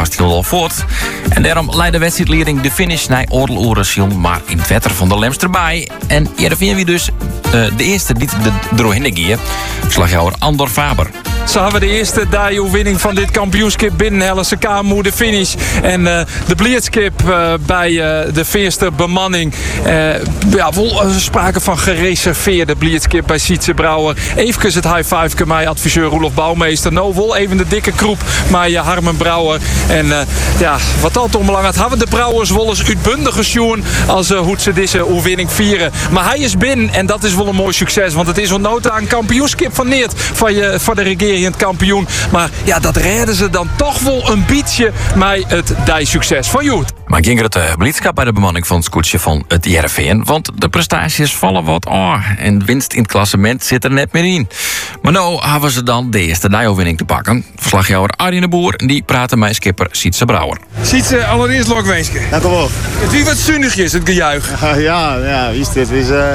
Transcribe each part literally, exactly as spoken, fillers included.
stil al voort. En daarom leidt de wedstrijdleiding de finish naar Oordeloerension, maar in het wetter van de Lemster erbij. En ja, dan vinden we dus uh, de eerste die de doorheen geven. Verslagjouwer Andor Faber. Zo hebben we de eerste die-overwinning van dit kampioenschap binnen Hellese Kamer, de finish. En uh, de blitzkip uh, bij uh, de eerste bemanning. Uh, ja, wel uh, sprake van gereserveerde blitzkip bij Sietse Brouwer. Even het high five met adviseur Roelof Bouwmeester. Nou, wel even de dikke kroep met uh, Harmen Brouwer. En uh, ja, wat altijd onbelangrijk, hebben de Brouwers wel eens uitbundige sjoen als uh, hoe ze deze overwinning vieren. Maar hij is binnen en dat is wel een mooi succes. Want het is wel nota een kampioenschap van Neert van, je, van de regering. Het kampioen. Maar ja, dat redden ze dan toch wel een beetje met het die-succes van Joet. Maar ging er het uh, blitzkap bij de bemanning van het scootje van het J R V N? Want de prestaties vallen wat oh, en winst in het klassement zit er net meer in. Maar nou hebben ze dan de eerste die-overwinning te pakken. Verslagjouwer Arjen de Boer, die praatte met skipper Sietse Brouwer. Sietse, allereerst Lokwenske. Dank u wel. Het wie wat zunnigjes, het gejuich. Uh, ja, ja, wie is dit? Wie is, uh, uh,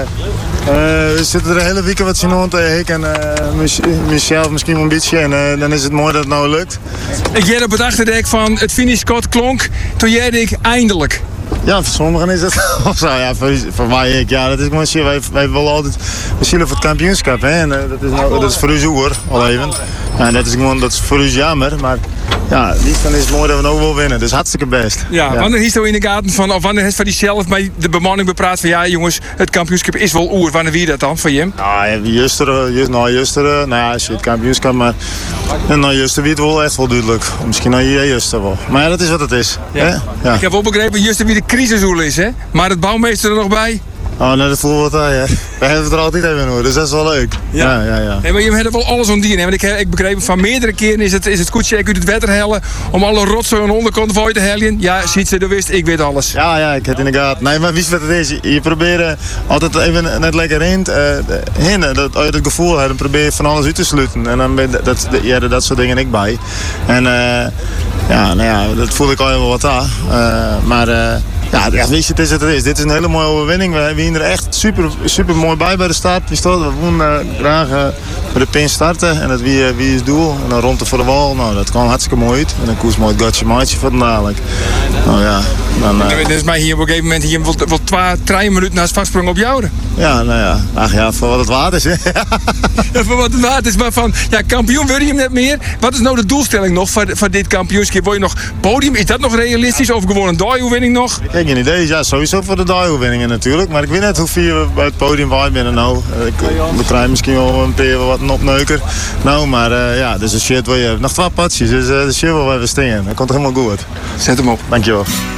we zitten er de hele week wat zien tegen ik en uh, mezelf misschien wel een beetje. En uh, dan is het mooi dat het nou lukt. Ik jij op het achterdek van het finishkot klonk, toen jij ik eindelijk. Ja, voor sommigen is het of zo. Ja, voor, voor mij ik. Ja, dat is gewoon shit. Wij, wij willen altijd we zullen voor het kampioenschap. Hè? En uh, dat, is nou, dat is voor u hoor, al even. Ja, dat is gewoon dat is voor u jammer. Maar ja, liefst dan is het mooi dat we nou wel winnen. Dus hartstikke best. Ja, ja. Wanneer is het in de gaten van, of wanneer heeft van die zelf met de bemanning bepraat van ja jongens, het kampioenschap is wel oer. Wanneer wie dat dan van Jim? Nou, juster, just, nou, juster, nou ja, als je het kampioenschap, maar en nou juster wie het wel echt wel duidelijk. Misschien nou je juster wel. Maar ja, dat is wat het is. Ja. Hè? Ja. Ik heb ook begrepen juster wie de crisishoel is, hè? Maar het bouwmeester er nog bij? Oh, nee, dat voelt wat aan, ja. We hebben het er altijd even hoor, dus dat is wel leuk. Ja, ja, ja. ja. Nee, maar je hebt wel alles om die. Want ik, ik begreep van meerdere keren is het, is het koetsje uit het wetter hellen om alle rotzooi aan de onderkant voor je te hellen. Ja, ziet ze, dat wist, ik weet alles. Ja, ja, ik heb het in de gaten. Nee, maar wist wat het is? Je, je probeert altijd even net lekker heen, uh, heen dat, uit het gevoel hebt, dan probeer je van alles uit te sluiten. En dan ben je dat, ja, dat soort dingen ik bij. En uh, ja, nou ja, dat voel ik al wel wat aan. Uh, maar uh, ja, weet je, het is het is. Dit is een hele mooie overwinning. We hebben er echt super, super mooi bij bij de start. We willen uh, graag uh, bij de pin starten en dat wie, uh, wie is het doel. En dan rond de voor de wal. Nou, dat kwam hartstikke mooi uit. En dan koers mooi het gatje maatje van dadelijk. Nou ja, dan... Uh... Dat is mij hier op een gegeven moment hier wel, wel twee, drie minuten naast vastsprong op jou. Ja, nou ja. Ach ja, voor wat het waard is. Hè. Ja, voor wat het waard is. Maar van, ja, kampioen wil je hem net meer. Wat is nou de doelstelling nog voor, voor dit kampioenschap? Wil je nog podium? Is dat nog realistisch? Of gewoon een die-overwinning nog? Ik heb geen idee. Ja, sowieso voor de die-overwinningen natuurlijk. Maar ik weet net hoeveel we bij het podium waar binnen nou. Ik, we krijgen misschien wel een keer wat een opneuker. Nou, maar uh, ja, dus een shit wil je nog twee patjes. Dus uh, de shit wil we even stingen. Dat komt helemaal goed. Zet hem op. Dankjewel.